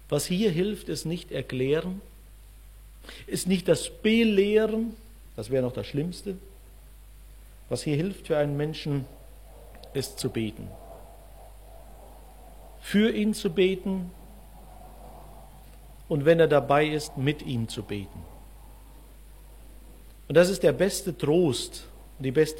Was hier hilft, ist nicht erklären, ist nicht das Belehren, das wäre noch das Schlimmste. Was hier hilft für einen Menschen, ist zu beten. Für ihn zu beten und wenn er dabei ist, mit ihm zu beten. Und das ist der beste Trost, die beste